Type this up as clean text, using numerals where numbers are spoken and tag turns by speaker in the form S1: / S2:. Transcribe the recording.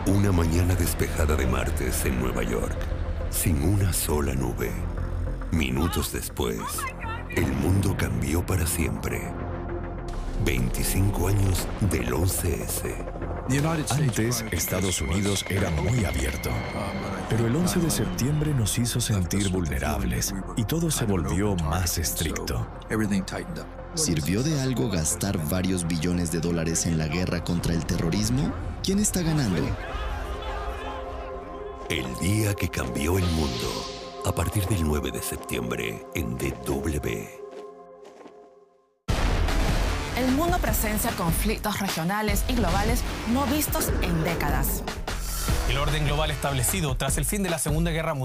S1: Una mañana despejada de martes en Nueva York, sin una sola nube. Minutos después, el mundo cambió para siempre. 25 años del 11S.
S2: Antes, Estados Unidos era muy abierto, pero el 11 de septiembre nos hizo sentir vulnerables y todo se volvió más estricto.
S3: ¿Sirvió de algo gastar varios billones de dólares en la guerra contra el terrorismo? ¿Quién está ganando?
S1: El día que cambió el mundo. A partir del 9 de septiembre en DW.
S4: El mundo presencia conflictos regionales y globales no vistos en décadas.
S5: El orden global establecido tras el fin de la Segunda Guerra Mundial